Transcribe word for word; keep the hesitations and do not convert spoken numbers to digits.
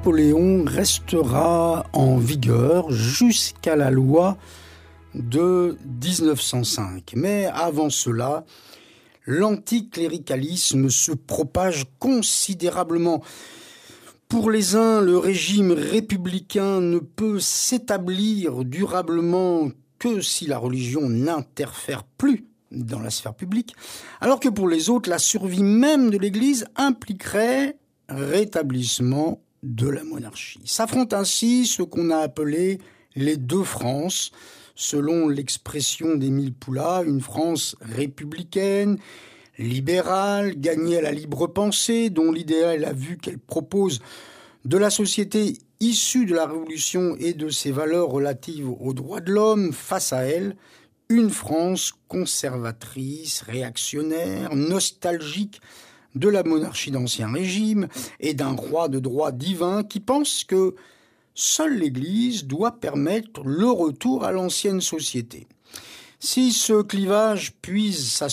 Napoléon restera en vigueur jusqu'à la loi de dix-neuf cent cinq. Mais avant cela, l'anticléricalisme se propage considérablement. Pour les uns, le régime républicain ne peut s'établir durablement que si la religion n'interfère plus dans la sphère publique, alors que pour les autres, la survie même de l'Église impliquerait rétablissement de la monarchie. S'affrontent ainsi ce qu'on a appelé les deux France, selon l'expression d'Émile Poulain, une France républicaine, libérale, gagnée à la libre pensée, dont l'idéal a vu qu'elle propose de la société issue de la Révolution et de ses valeurs relatives aux droits de l'homme, face à elle, une France conservatrice, réactionnaire, nostalgique de la monarchie d'Ancien Régime et d'un roi de droit divin qui pense que seule l'Église doit permettre le retour à l'ancienne société. Si ce clivage puise sa